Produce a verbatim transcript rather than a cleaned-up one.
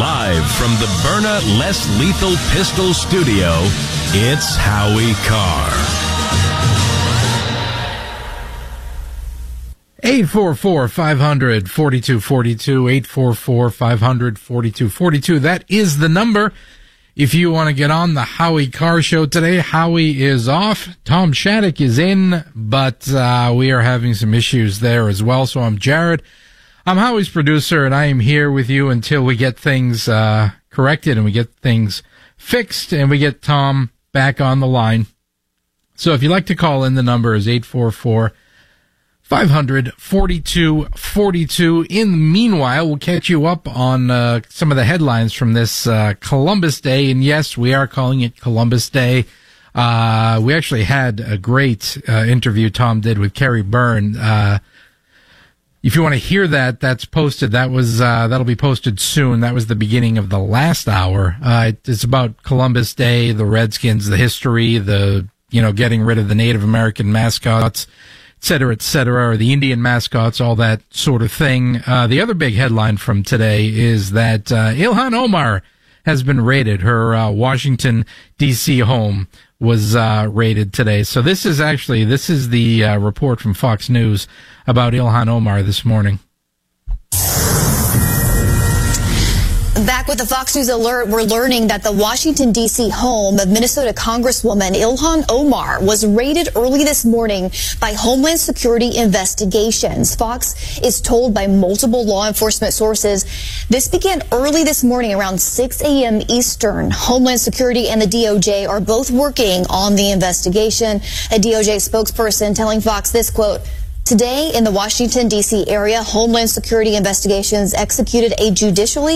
Live from the Byrna Less Lethal Pistol Studio, it's Howie Carr. eight four four, five hundred, forty-two forty-two, eight four four, five hundred, forty-two forty-two. That is the number if you want to get on the Howie Carr Show today. Howie is off. Tom Shattuck is in, but uh, we are having some issues there as well. So I'm Jared. I'm Howie's producer, and I am here with you until we get things uh, corrected and we get things fixed and we get Tom back on the line. So if you'd like to call in, the number is eight four four, five hundred, forty-two forty-two. In the meanwhile, we'll catch you up on uh, some of the headlines from this uh, Columbus Day. And yes, we are calling it Columbus Day. Uh, we actually had a great uh, interview Tom did with Carrie Byrne. Uh, if you want to hear that, that's posted. That was uh, that'll be posted soon. That was the beginning of the last hour. Uh, it's about Columbus Day, the Redskins, the history, the you know getting rid of the Native American mascots, et cetera, et cetera, or the Indian mascots, all that sort of thing. Uh, the other big headline from today is that uh, Ilhan Omar has been raided. Her uh, Washington, D C home was uh, raided today. So this is actually, this is the uh, report from Fox News about Ilhan Omar this morning. Back with the Fox News alert, we're learning that the Washington, D C home of Minnesota Congresswoman Ilhan Omar was raided early this morning by Homeland Security investigations. Fox is told by multiple law enforcement sources this began early this morning around six a.m. Eastern. Homeland Security and the D O J are both working on the investigation. A D O J spokesperson telling Fox this, quote, "Today in the Washington, D C area, Homeland Security investigations executed a judicially